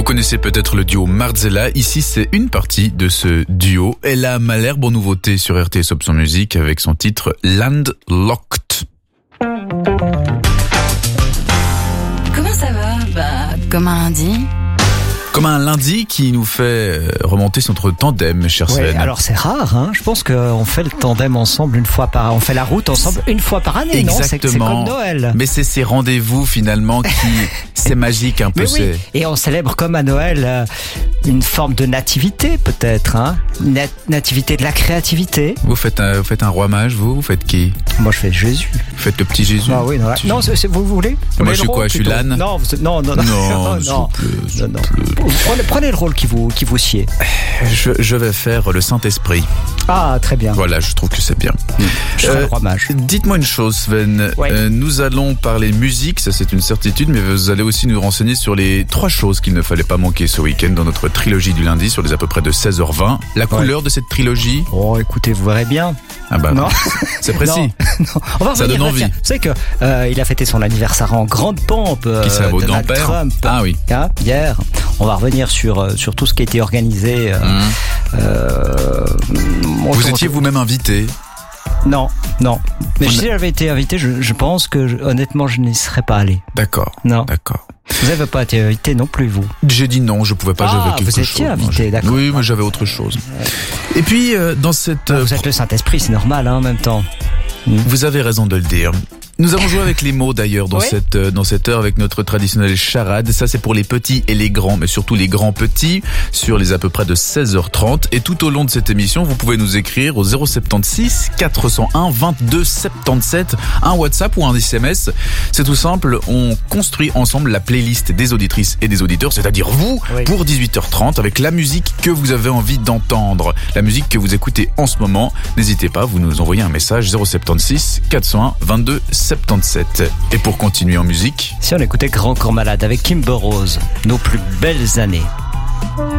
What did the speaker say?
connaissez peut-être le duo Marzella. Ici, c'est une partie de ce duo. Elle a Malherbe en nouveauté sur RTS Option Musique avec son titre Landlocked. Comment ça va? Comme un lundi. Comme un lundi qui nous fait remonter notre tandem, chère Ouais, Sven. alors c'est rare, hein. Je pense qu'on fait le tandem ensemble une fois par an. On fait la route ensemble une fois par année, non? C'est comme Noël. Mais c'est ces rendez-vous finalement qui, c'est magique un peu. Mais oui. Et on célèbre comme à Noël une forme de nativité peut-être, hein. Nativité de la créativité. Vous faites un roi mage, vous faites qui? Moi je fais Jésus. Vous faites le petit Jésus? Ah oui, non, vous voulez? Moi je suis quoi? Je suis l'âne? Non. Non. Prenez le rôle qui vous sied. Je vais faire le Saint-Esprit. Ah, très bien. Voilà, je trouve que c'est bien. Je serai le roi mage. Dites-moi une chose, Sven. Ouais. Nous allons parler musique, ça c'est une certitude, mais vous allez aussi nous renseigner sur les 3 choses qu'il ne fallait pas manquer ce week-end dans notre trilogie du lundi sur les à peu près de 16h20. La couleur de cette trilogie? Oh, écoutez, vous verrez bien. Ah bah non. C'est précis. Non. On va ça donne envie. Vous savez que il a fêté son anniversaire en grande pompe. Qui c'est, votre grand-père? Trump. Ah oui. Hier. On va revenir sur tout ce qui a été organisé. Vous étiez vous-même invité? Non. Mais si j'avais été invité, je pense que honnêtement, je n'y serais pas allé. D'accord. Non. D'accord. Vous n'avez pas été invité non plus, vous? J'ai dit non, je pouvais pas, j'avais quelque chose. Vous étiez invité, d'accord. Oui, mais j'avais autre chose. Et puis, dans cette... Vous êtes le Saint-Esprit, c'est normal, hein, en même temps. Vous avez raison de le dire. Nous avons joué avec les mots d'ailleurs dans cette heure avec notre traditionnelle charade. Ça c'est pour les petits et les grands, mais surtout les grands petits sur les à peu près de 16h30. Et tout au long de cette émission, vous pouvez nous écrire au 076 401 22 77, un WhatsApp ou un SMS. C'est tout simple, on construit ensemble la playlist des auditrices et des auditeurs, c'est-à-dire vous, pour 18h30 avec la musique que vous avez envie d'entendre, la musique que vous écoutez en ce moment. N'hésitez pas, vous nous envoyez un message 076 401 22 77. Et pour continuer en musique, si on écoutait Grand Corps Malade avec Kimber Rose, nos plus belles années.